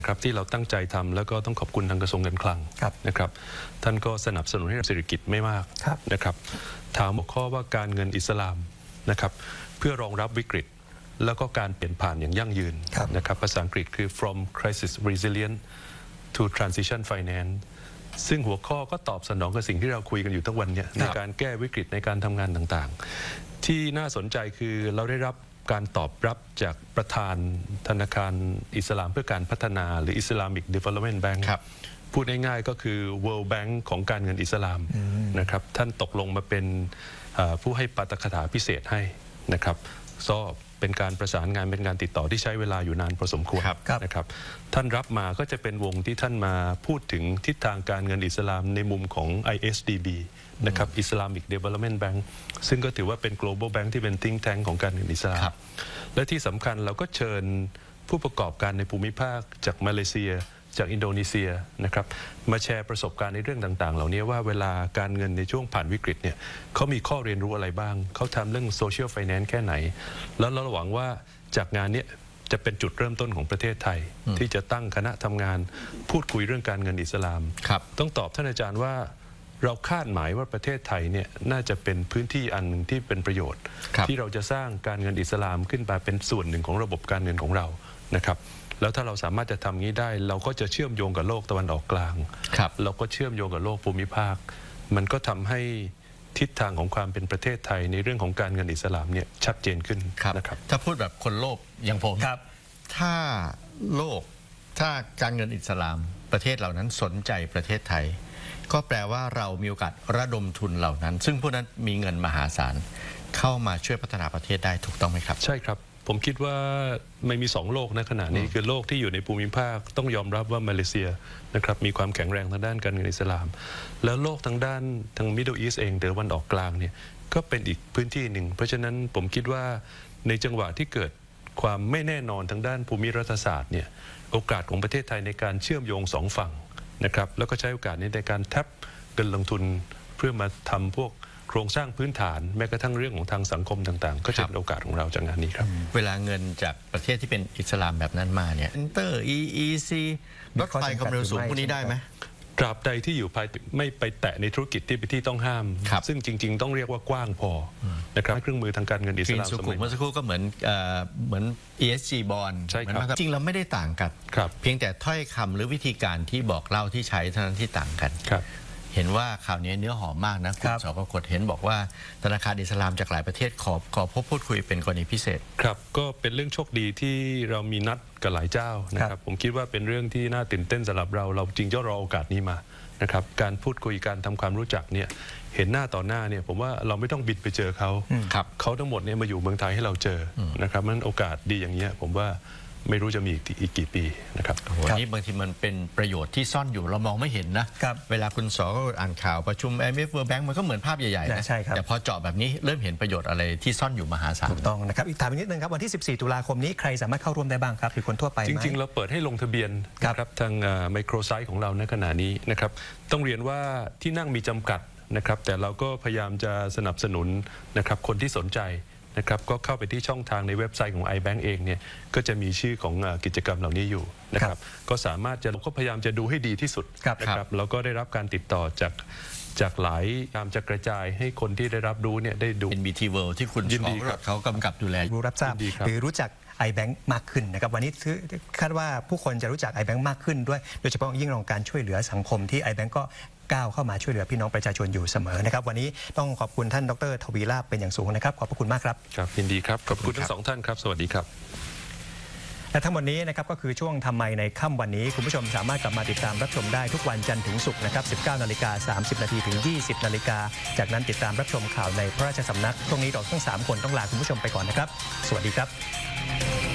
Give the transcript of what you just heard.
ครับที่เราตั้งใจทำแล้วก็ต้องขอบคุณทางกระทรวงการคลังนะครับท่านก็สนับสนุนให้เศรษฐกิจไม่มากนะครับถามหัวข้อว่าการเงินอิสลามนะครับเพื่อรองรับวิกฤตแล้วก็การเปลี่ยนผ่านอย่างยั่งยืนนะครับภาษาอังกฤษคือ from crisis resilient to transition finance ซึ่งหัวข้อก็ตอบสนองกับสิ่งที่เราคุยกันอยู่ทั้งวันนี้ในการแก้วิกฤตในการทำงานต่างๆที่น่าสนใจคือเราได้รับการตอบรับจากประธานธนาคารอิสลามเพื่อการพัฒนาหรือ Islamic Development Bank พูดง่ายๆก็คือ World Bank ของการเงินอิสลามนะครับท่านตกลงมาเป็นผู้ให้ปาฐกถาพิเศษให้นะครับก็เป็นการประสานงานเป็นการติดต่อที่ใช้เวลาอยู่นานพอสมควรนะครับท่านรับมาก็จะเป็นวงที่ท่านมาพูดถึงทิศทางการเงินอิสลามในมุมของ ISDB นะครับ Islamic Development Bank ซึ่งก็ถือว่าเป็น global bank ที่เป็น think tank ของการเงินอิสลามและที่สำคัญเราก็เชิญผู้ประกอบการในภูมิภาคจากมาเลเซียจากอินโดนีเซียนะครับมาแชร์ประสบการณ์ในเรื่องต่างๆเหล่านี้ว่าเวลาการเงินในช่วงผ่านวิกฤตเนี่ยเขามีข้อเรียนรู้อะไรบ้างเขาทำเรื่อง social finance แค่ไหนแล้วเราหวังว่าจากงานนี้จะเป็นจุดเริ่มต้นของประเทศไทยที่จะตั้งคณะทำงานพูดคุยเรื่องการเงินอิสลามต้องตอบท่านอาจารย์ว่าเราคาดหมายว่าประเทศไทยเนี่ยน่าจะเป็นพื้นที่อันหนึ่งที่เป็นประโยชน์ที่เราจะสร้างการเงินอิสลามขึ้นมาเป็นส่วนหนึ่งของระบบการเงินของเรานะครับแล้วถ้าเราสามารถจะทำงี้ได้เราก็จะเชื่อมโยงกับโลกตะวันออกกลางเราก็เชื่อมโยงกับโลกภูมิภาคมันก็ทำให้ทิศทางของความเป็นประเทศไทยในเรื่องของการเงินอิสลามเนี่ยชัดเจนขึ้นนะครับถ้าพูดแบบคนโลภอย่างผมถ้าโลกถ้าการเงินอิสลามประเทศเหล่านั้นสนใจประเทศไทยก็แปลว่าเรามีโอกาสระดมทุนเหล่านั้นซึ่งพวกนั้นมีเงินมหาศาลเข้ามาช่วยพัฒนาประเทศได้ถูกต้องไหมครับใช่ครับผมคิดว่าไม่มี2โลกในขณะนี้คือโลกที่อยู่ในภูมิภาคต้องยอมรับว่ามาเลเซียนะครับมีความแข็งแรงทางด้านการเงินอิสลามแล้วโลกทางด้านทาง Middle East เองตะวันออกกลางเนี่ยก็เป็นอีกพื้นที่หนึ่งเพราะฉะนั้นผมคิดว่าในจังหวะที่เกิดความไม่แน่นอนทางด้านภูมิรัฐศาสตร์เนี่ยโอกาสของประเทศไทยในการเชื่อมโยง2ฝั่งนะครับแล้วก็ใช้โอกาสนี้ในการแท็บเงินลงทุนเพื่อมาทำพวกโครงสร้างพื้นฐานแม้กระทั่งเรื่องของทางสังคมต่างๆก็จะเป็นโอกาสของเราจากงานนี้ครับเวลาเงินจากประเทศที่เป็นอิสลามแบบนั้นมาเนี่ยอินเตอร์ EEC รถไฟความเร็วสูงพวกนี้ได้ไหมตราบใดที่อยู่ภายไม่ไปแตะในธุรกิจที่เป็นที่ต้องห้ามซึ่งจริงๆต้องเรียกว่ากว้างพอนะครับเครื่องมือทางการเงินอิสลามสมัยเมื่อสักครู่ก็เหมือน ESG bond ใช่ครับจริงเราไม่ได้ต่างกันเพียงแต่ถ้อยคำหรือวิธีการที่บอกเล่าที่ใช้เท่านั้นที่ต่างกันเห็นว่าข่าวนี้เนื้อหอมมากนะคุณสกกฎเห็นบอกว่าธนาคารอิสลามจากหลายประเทศขอพบพูดคุยเป็นกรณีพิเศษครับก็เป็นเรื่องโชคดีที่เรามีนัดกับหลายเจ้านะครับผมคิดว่าเป็นเรื่องที่น่าตื่นเต้นสำหรับเราจริงจะรอโอกาสนี้มานะครับการพูดคุยการทำความรู้จักเนี่ยเห็นหน้าต่อหน้าเนี่ยผมว่าเราไม่ต้องบินไปเจอเขาเขาทั้งหมดเนี่ยมาอยู่เมืองไทยให้เราเจอนะครับมันโอกาสดีอย่างเงี้ยผมว่าไม่รู้จะมีอีกกี่ปีนะครับนี่บางทีมันเป็นประโยชน์ที่ซ่อนอยู่เรามองไม่เห็นนะเวลาคุณสอก็อ่านข่าวประชุม IMF World Bank มันก็เหมือนภาพใหญ่ๆนะแต่พอเจาะแบบนี้เริ่มเห็นประโยชน์อะไรที่ซ่อนอยู่มหาศาลถูกต้องนะครับอีกถามอีกนิดนึงครับวันที่14ตุลาคมนี้ใครสามารถเข้าร่วมได้บ้างครับคือคนทั่วไปจริงๆเราเปิดให้ลงทะเบียนนะครับทางไมโครไซต์ของเราในขณะนี้นะครับต้องเรียนว่าที่นั่งมีจำกัดนะครับแต่เราก็พยายามจะสนับสนุนนะครับคนที่สนใจนะครับก็เข้าไปที่ช่องทางในเว็บไซต์ของ iBank เองเนี่ยก็จะมีชื่อของกิจกรรมเหล่านี้อยู่นะครับก็สามารถก็พยายามจะดูให้ดีที่สุดนะครับแล้วก็ได้รับการติดต่อจากหลายตามจะกระจายให้คนที่ได้รับรู้เนี่ยได้ดู NBT World ที่คุณเขากำกับดูแลรู้รับทราบหรือรู้จัก iBank มากขึ้นนะครับวันนี้คาดว่าผู้คนจะรู้จัก iBank มากขึ้นด้วยโดยเฉพาะยิ่งเรื่องการช่วยเหลือสังคมที่ iBank ก็ก้าวเข้ามาช่วยเหลือพี่น้องประชาชนอยู่เสมอนะครับวันนี้ต้องขอบคุณท่านดร.ทวีลาภเป็นอย่างสูงนะครับขอบพระคุณมากครับครับยินดีครับขอบคุณทั้งสองท่านครับสวัสดีครับและทั้งหมดนี้นะครับก็คือช่วงทำไมในค่ำวันนี้คุณผู้ชมสามารถกลับมาติดตามรับชมได้ทุกวันจันทร์ถึงศุกร์นะครับ 19:30 น.ถึง 20:00 น.จากนั้นติดตามรับชมข่าวในพระราชสำนักช่วงนี้เราทั้ง3คนต้องลาคุณผู้ชมไปก่อนนะครับสวัสดีครับ